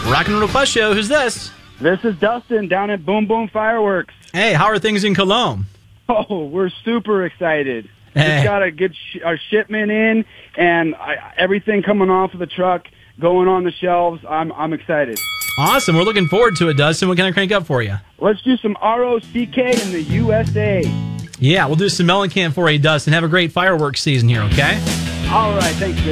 Rock and Roll Plus Show. Who's this? This is Dustin down at Boom Boom Fireworks. Hey, how are things in Cologne? Oh, we're super excited. Hey. Just got a good our shipment in, and everything coming off of the truck, going on the shelves. I'm excited. Awesome. We're looking forward to it, Dustin. What can I crank up for you? Let's do some ROCK in the USA. Yeah, we'll do some Mellencamp for you, Dustin. Have a great fireworks season here, okay? All right, thanks,